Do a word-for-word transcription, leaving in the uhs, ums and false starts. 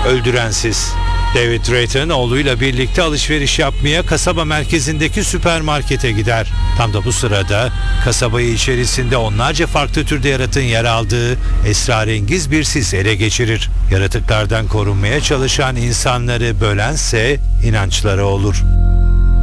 Öldürensiz. David Drayton oğluyla birlikte alışveriş yapmaya kasaba merkezindeki süpermarkete gider. Tam da bu sırada kasabayı içerisinde onlarca farklı türde yaratığın yer aldığı esrarengiz bir sis ele geçirir. Yaratıklardan korunmaya çalışan insanları bölense inançları olur.